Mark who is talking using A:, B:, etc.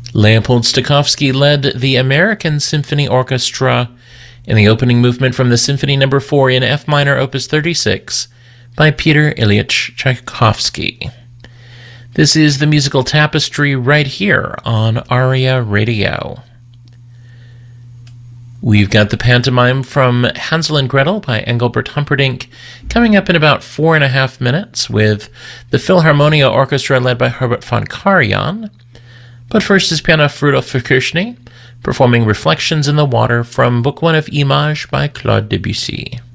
A: Leopold Stokowski led the American Symphony Orchestra in the opening movement from the Symphony No. 4 in F minor, Opus 36, by Peter Ilyich Tchaikovsky. This is the musical tapestry right here on ARIA Radio. We've got the pantomime from Hansel and Gretel by Engelbert Humperdinck coming up in about 4.5 minutes with the Philharmonia Orchestra led by Herbert von Karajan. But first is piano of Rudolf Kirchny performing Reflections in the Water from Book 1 of Images by Claude Debussy.